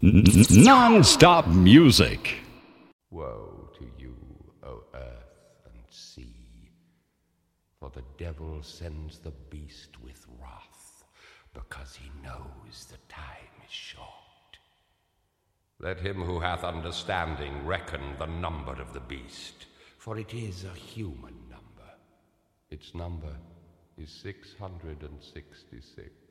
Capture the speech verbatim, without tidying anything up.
Non-stop music. Woe to you, O earth and sea, for the devil sends the beast with wrath, because he knows the time is short. Let him who hath understanding reckon the number of the beast, for it is a human number. Its number is six hundred and sixty-six.